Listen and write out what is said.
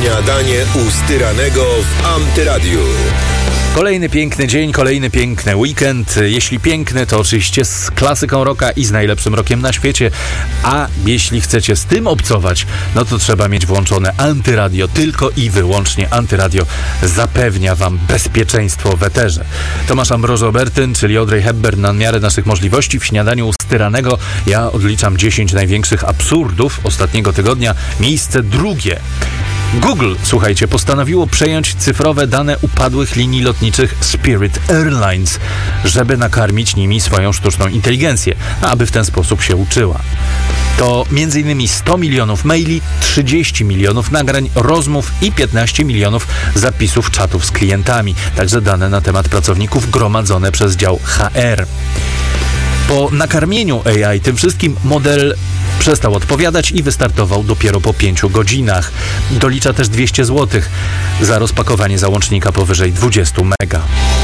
Śniadanie u Styranego w Antyradiu. Kolejny piękny dzień, kolejny piękny weekend. Jeśli piękny, to oczywiście z klasyką rocka i z najlepszym rockiem na świecie. A jeśli chcecie z tym obcować, no to trzeba mieć włączone Antyradio. Tylko i wyłącznie Antyradio zapewnia wam bezpieczeństwo w eterze. Tomasz Ambrożo-Bertyn, czyli Audrey Hepburn, na miarę naszych możliwości w Śniadaniu u Styranego. Ja odliczam 10 największych absurdów ostatniego tygodnia. Miejsce drugie. Google, słuchajcie, postanowiło przejąć cyfrowe dane upadłych linii lotniczych Spirit Airlines, żeby nakarmić nimi swoją sztuczną inteligencję, aby w ten sposób się uczyła. To m.in. 100 milionów maili, 30 milionów nagrań, rozmów i 15 milionów zapisów czatów z klientami. Także dane na temat pracowników gromadzone przez dział HR. Po nakarmieniu AI tym wszystkim model przestał odpowiadać i wystartował dopiero po 5 godzinach. Dolicza też 200 zł za rozpakowanie załącznika powyżej 20 mega.